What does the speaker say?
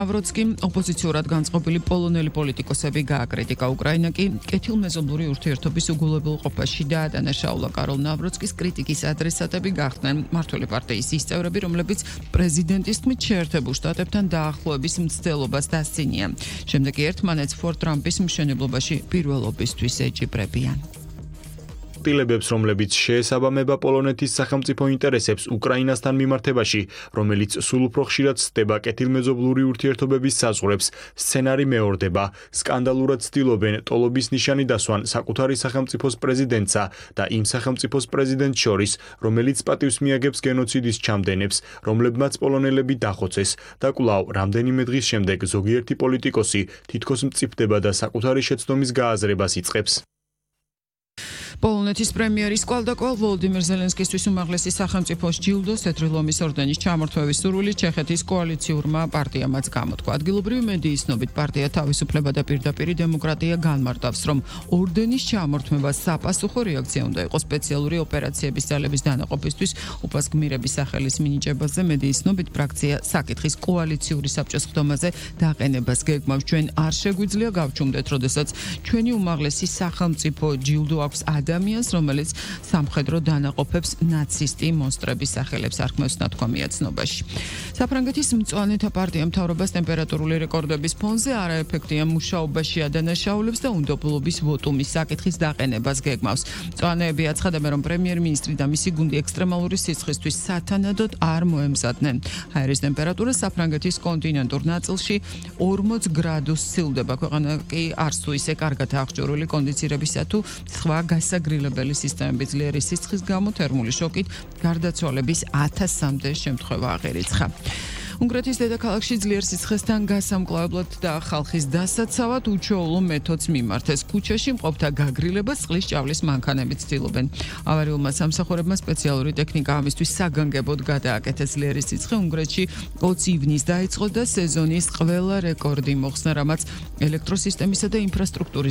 Navrotski ოპოზიციურად განწყობილი პოლონელი პოლიტიკოსები გააკრიტიკა უკრაინა კი კეთილმეზობლური ურთიერთობის უგულებელყოფაში დაადანაშაულა კაროლ ნავროცკის კრიტიკის ადრესატები გახდნენ მმართველი პარტიის ის წევრები, რომლებიც პრეზიდენტის თქმით შეერთებულ შტატებთან დაახლოების მცდელობას დასცინიან. შემდეგ კი ერთმანეთს ფორტ ტრამპის მშენებლობაში პირველობისთვის ეჭიბრებიან. Ტილებებს, რომლებიც შეესაბამება პოლონეთის სახელმწიფო ინტერესებს უკრაინასთან მიმართებაში, რომელიც სულ უფრო ხშირად ცდება კეთილმეზობლური ურთიერთობების საზღვრებს, სცენარი მეორდება, სკანდალურად ცდილობენ ტოლობის ნიშანი დასვან საკუთარი სახელმწიფოს პრეზიდენტსა და იმ სახელმწიფოს პრეზიდენტს შორის, რომელიც პატივს მიაგებს გენოციდის ჩამდენებს, რომლებმაც პოლონელები დახოცეს და კვლავ რამდენიმე დღის შემდეგ ზოგიერთი პოლიტიკოსი თითქოს მწიფდება და საკუთარი შეცდომის გააზრებას იწყებს. პოლონეთის პრემიერის კვალდაკვალ ვოლოდიმირ ზელენსკისთვის უმაღლესი სახელმწიფოს ჯილდოს თეთრი ლომის ორდენის ჩამორთმევის სურვილი ჩეხეთის კოალიციურმა პარტიამაც გამოთქვა. ადგილობრივი მედიის ცნობით პარტია თავისუფლება და პირდაპირი დემოკრატია განმარტავს, რომ ორდენის ჩამორთმევა საპასუხო რეაქცია უნდა იყოს სპეციალური ოპერაციების ძალების დანაყოფისთვის უფას გმირების სახელის მინიჭებაზე. მედიის ცნობით ფრაქცია საკითხის კოალიციური საბჭოს ხდომაზე დაყენებას გეგმავს. ჩვენ არ შეგვიძლია გავჩუმდეთ, როდესაც ჩვენი უმაღლესი სახელმწიფო ჯილდო აქვს ადამიანს, რომელიც სამხედრო დანაყოფებს ნაცისტი მონსტრების სახელებს არქმევს ნათქვამია ცნობაში. საფრანგეთის მწვანეთა პარტია მთავრობას ტემპერატურული რეკორდების ფონზე არაეფექტიან მუშაობაში ადანაშაულებს და უნდობლობის ვოტუმის საკითხის დაყენებას გეგმავს. მწვანეები აცხადებენ, რომ პრემიერ-მინისტრი და მისი გუნდი ექსტრემალური სიცხისთვის სათანადოდ არ მოემზადნენ. ჰაერის ტემპერატურა საფრანგეთის კონტინენტურ ნაწილში 40 გრადუსს სცილდება. ქვეყანა კი არც თუ ისე კარგად აღჭურვილი კონდიცირებისა თუ სხვა გასაგრილებელი სისტემების ძლიერი სიცხის გამო თერმული შოკით გარდაცვალების 1000-მდე შემთხვევა აღერიცხა. უნგრეთის დედაქალაქში ძლიერ სიცხესთან გასამკლავებლად და ხალხის დასაცავად უჩვეულო მეთოდს მიმართეს. ქუჩაში მყოფთა გაგრილებას წყლის ჭავლის მანქანებით ცდილობენ. ავარიულმა სამსახურებმა სპეციალური ტექნიკა ამისთვის საგანგებოდ გადააკეთეს. ძლიერი სიცხე უნგრეთში 20 ივნის დაიწყო და სეზონის ყველა რეკორდი მოხსნა, რამაც ელექტროსისტემისა და ინფრასტრუქტურის